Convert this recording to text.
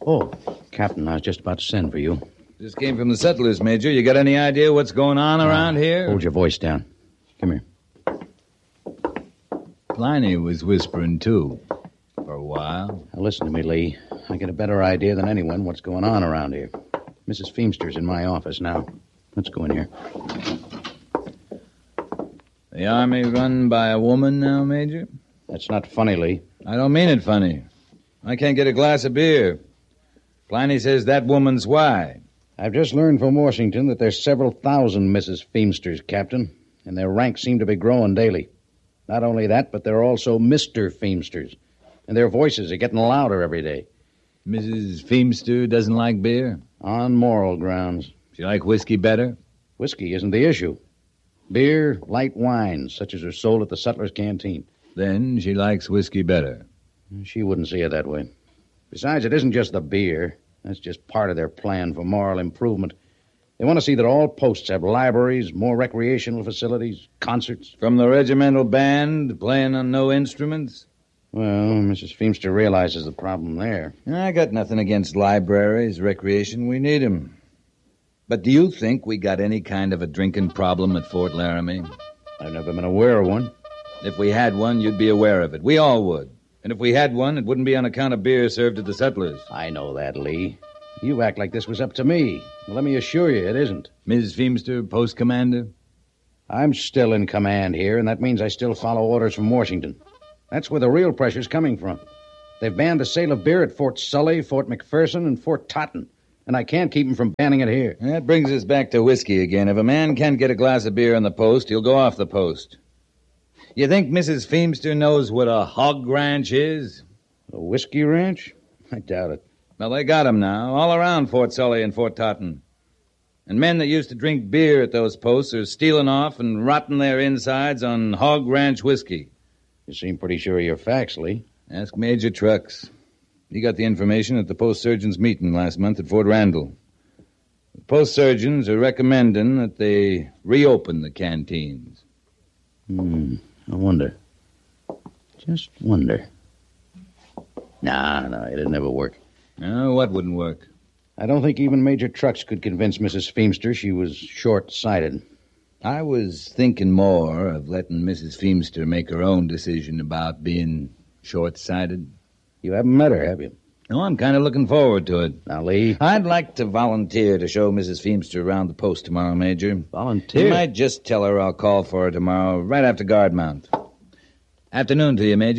Oh, Captain, I was just about to send for you. Just came from the settlers, Major. You got any idea what's going on around here? Hold your voice down. Come here. Pliny was whispering, too, for a while. Now, listen to me, Lee. I get a better idea than anyone what's going on around here. Mrs. Feemster's in my office now. Let's go in here. The army run by a woman now, Major? That's not funny, Lee. I don't mean it funny. I can't get a glass of beer. Pliny says that woman's why. I've just learned from Washington that there's several thousand Mrs. Feemsters, Captain, and their ranks seem to be growing daily. Not only that, but there are also Mr. Feemsters, and their voices are getting louder every day. Mrs. Feemster doesn't like beer? On moral grounds. She like whiskey better? Whiskey isn't the issue. Beer, light wines, such as are sold at the sutler's canteen. Then she likes whiskey better. She wouldn't see it that way. Besides, it isn't just the beer. That's just part of their plan for moral improvement. They want to see that all posts have libraries, more recreational facilities, concerts. From the regimental band playing on no instruments? Well, Mrs. Feemster realizes the problem there. I got nothing against libraries, recreation. We need 'em. But do you think we got any kind of a drinking problem at Fort Laramie? I've never been aware of one. If we had one, you'd be aware of it. We all would. And if we had one, it wouldn't be on account of beer served at the settlers. I know that, Lee. You act like this was up to me. Well, let me assure you, it isn't. Mrs. Feemster, post commander? I'm still in command here, and that means I still follow orders from Washington. That's where the real pressure's coming from. They've banned the sale of beer at Fort Sully, Fort McPherson, and Fort Totten, and I can't keep them from banning it here. That brings us back to whiskey again. If a man can't get a glass of beer on the post, he'll go off the post. You think Mrs. Feemster knows what a hog ranch is? A whiskey ranch? I doubt it. Well, they got 'em now, all around Fort Sully and Fort Totten. And men that used to drink beer at those posts are stealing off and rotting their insides on hog ranch whiskey. You seem pretty sure of your facts, Lee. Ask Major Trucks. He got the information at the post surgeons' meeting last month at Fort Randall. The post surgeons are recommending that they reopen the canteens. I wonder. Just wonder. No, it'd never work. What wouldn't work? I don't think even Major Trucks could convince Mrs. Feemster she was short-sighted. I was thinking more of letting Mrs. Feemster make her own decision about being short-sighted. You haven't met her, have you? No, I'm kind of looking forward to it. Now, Lee. I'd like to volunteer to show Mrs. Feemster around the post tomorrow, Major. Volunteer? You might just tell her I'll call for her tomorrow right after guard mount. Afternoon to you, Major.